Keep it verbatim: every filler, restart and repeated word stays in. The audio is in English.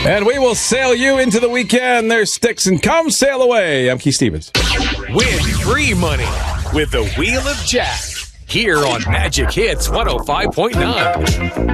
And we will sail you into the weekend. There's Sticks and Come Sail Away. I'm Keith Stevens. Win free money with the Wheel of Jack here on Magic Hits one oh five point nine.